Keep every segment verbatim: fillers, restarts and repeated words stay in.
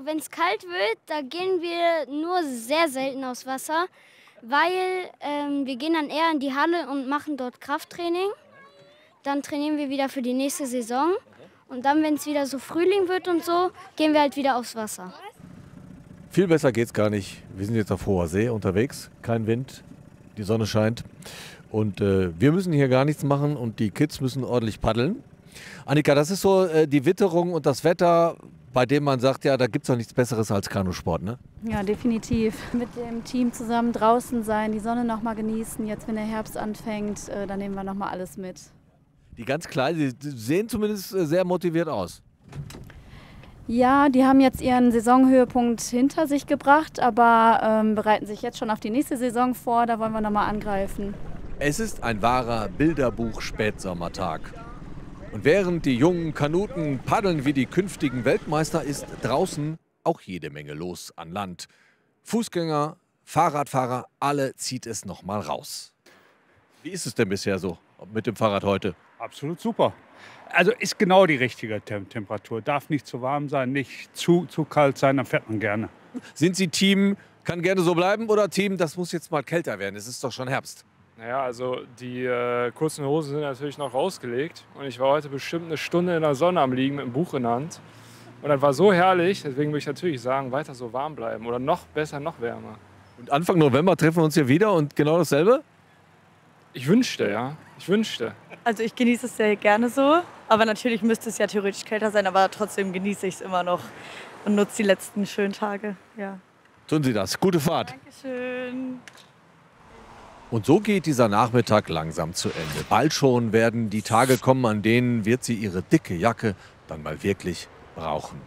wenn es kalt wird, da gehen wir nur sehr selten aufs Wasser, weil ähm, wir gehen dann eher in die Halle und machen dort Krafttraining. Dann trainieren wir wieder für die nächste Saison. Und dann, wenn es wieder so Frühling wird und so, gehen wir halt wieder aufs Wasser. Viel besser geht's gar nicht. Wir sind jetzt auf hoher See unterwegs, kein Wind, die Sonne scheint. Und äh, wir müssen hier gar nichts machen und die Kids müssen ordentlich paddeln. Annika, das ist so äh, die Witterung und das Wetter, bei dem man sagt, ja, da gibt es doch nichts Besseres als Kanusport, ne? Ja, definitiv. Mit dem Team zusammen draußen sein, die Sonne noch mal genießen. Jetzt, wenn der Herbst anfängt, äh, dann nehmen wir noch mal alles mit. Die ganz Kleinen, die sehen zumindest äh, sehr motiviert aus. Ja, die haben jetzt ihren Saisonhöhepunkt hinter sich gebracht, aber ähm, bereiten sich jetzt schon auf die nächste Saison vor. Da wollen wir noch mal angreifen. Es ist ein wahrer Bilderbuch-Spätsommertag. Und während die jungen Kanuten paddeln wie die künftigen Weltmeister, ist draußen auch jede Menge los an Land. Fußgänger, Fahrradfahrer, alle zieht es noch mal raus. Wie ist es denn bisher so mit dem Fahrrad heute? Absolut super. Also ist genau die richtige Tem Temperatur. Darf nicht zu warm sein, nicht zu, zu kalt sein, dann fährt man gerne. Sind Sie Team, kann gerne so bleiben, oder Team, das muss jetzt mal kälter werden? Es ist doch schon Herbst. Naja, also die äh, kurzen Hosen sind natürlich noch rausgelegt. Und ich war heute bestimmt eine Stunde in der Sonne am Liegen mit einem Buch in der Hand. Und das war so herrlich, deswegen würde ich natürlich sagen, weiter so warm bleiben. Oder noch besser, noch wärmer. Und Anfang November treffen wir uns hier wieder und genau dasselbe? Ich wünschte, ja. Ich wünschte. Also ich genieße es sehr gerne so. Aber natürlich müsste es ja theoretisch kälter sein. Aber trotzdem genieße ich es immer noch und nutze die letzten schönen Tage. Ja. Tun Sie das. Gute Fahrt. Dankeschön. Und so geht dieser Nachmittag langsam zu Ende. Bald schon werden die Tage kommen, an denen wird sie ihre dicke Jacke dann mal wirklich brauchen.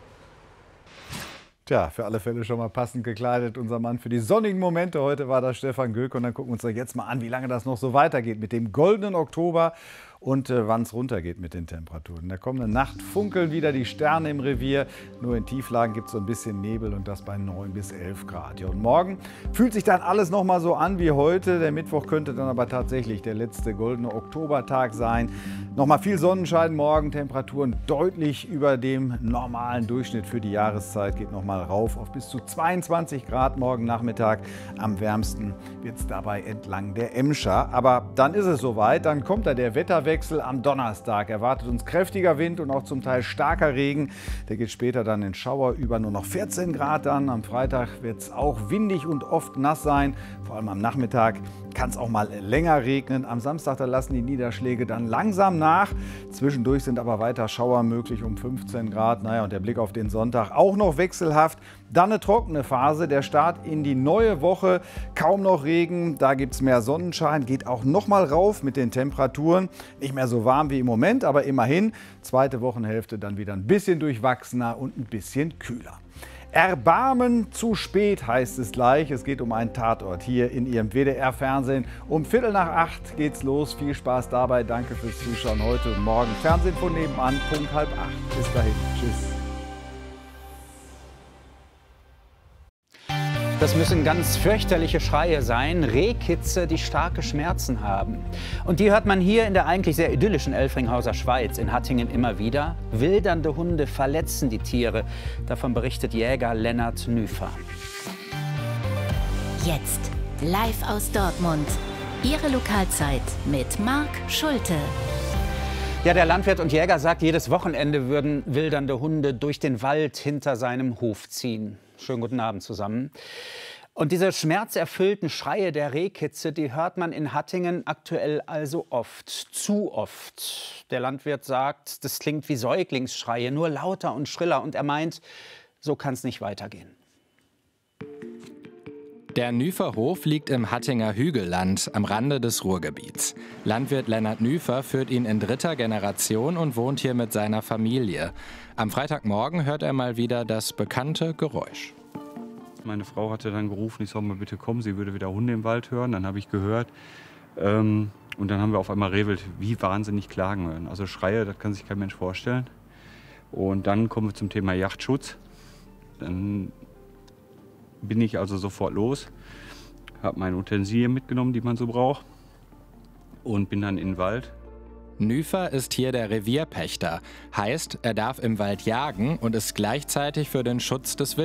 Tja, für alle Fälle schon mal passend gekleidet. Unser Mann für die sonnigen Momente. Heute war das Stefan Göke. Und dann gucken wir uns doch jetzt mal an, wie lange das noch so weitergeht mit dem goldenen Oktober und äh, wann es runtergeht mit den Temperaturen. In der kommenden Nacht funkeln wieder die Sterne im Revier. Nur in Tieflagen gibt es so ein bisschen Nebel und das bei neun bis elf Grad. Ja, und morgen fühlt sich dann alles noch mal so an wie heute. Der Mittwoch könnte dann aber tatsächlich der letzte goldene Oktobertag sein. Noch mal viel Sonnenschein morgen, Temperaturen deutlich über dem normalen Durchschnitt für die Jahreszeit. Geht noch mal rauf auf bis zu zweiundzwanzig Grad morgen Nachmittag. Am wärmsten wird es dabei entlang der Emscher. Aber dann ist es soweit, dann kommt da der Wetterwechsel. Am Donnerstag erwartet uns kräftiger Wind und auch zum Teil starker Regen. Der geht später dann in Schauer über, nur noch vierzehn Grad dann. Am Freitag wird es auch windig und oft nass sein. Vor allem am Nachmittag kann es auch mal länger regnen. Am Samstag da lassen die Niederschläge dann langsam nach. Zwischendurch sind aber weiter Schauer möglich um fünfzehn Grad. Naja, und der Blick auf den Sonntag auch noch wechselhaft. Dann eine trockene Phase, der Start in die neue Woche. Kaum noch Regen, da gibt es mehr Sonnenschein. Geht auch noch mal rauf mit den Temperaturen. Nicht mehr so warm wie im Moment, aber immerhin. Zweite Wochenhälfte dann wieder ein bisschen durchwachsener und ein bisschen kühler. Erbarmen zu spät heißt es gleich. Es geht um einen Tatort hier in Ihrem W D R-Fernsehen. Um Viertel nach acht geht's los. Viel Spaß dabei. Danke fürs Zuschauen heute und morgen. Fernsehen von nebenan, Punkt halb acht. Bis dahin. Tschüss. Das müssen ganz fürchterliche Schreie sein, Rehkitze, die starke Schmerzen haben. Und die hört man hier in der eigentlich sehr idyllischen Elfringhauser Schweiz in Hattingen immer wieder. Wildernde Hunde verletzen die Tiere. Davon berichtet Jäger Lennart Nüfer. Jetzt live aus Dortmund. Ihre Lokalzeit mit Marc Schulte. Ja, der Landwirt und Jäger sagt, jedes Wochenende würden wildernde Hunde durch den Wald hinter seinem Hof ziehen. Schönen guten Abend zusammen. Und diese schmerzerfüllten Schreie der Rehkitze, die hört man in Hattingen aktuell also oft, zu oft. Der Landwirt sagt, das klingt wie Säuglingsschreie, nur lauter und schriller. Und er meint, so kann es nicht weitergehen. Der Nüferhof liegt im Hattinger Hügelland am Rande des Ruhrgebiets. Landwirt Lennart Nüfer führt ihn in dritter Generation und wohnt hier mit seiner Familie. Am Freitagmorgen hört er mal wieder das bekannte Geräusch. Meine Frau hatte dann gerufen, ich soll mal bitte kommen, sie würde wieder Hunde im Wald hören. Dann habe ich gehört ähm, und dann haben wir auf einmal Rehwild wie wahnsinnig klagen hören. Also Schreie, das kann sich kein Mensch vorstellen. Und dann kommen wir zum Thema Jagdschutz. Dann bin ich also sofort los, habe meine Utensilien mitgenommen, die man so braucht, und bin dann in den Wald. Nüfer ist hier der Revierpächter. Heißt, er darf im Wald jagen und ist gleichzeitig für den Schutz des Wildes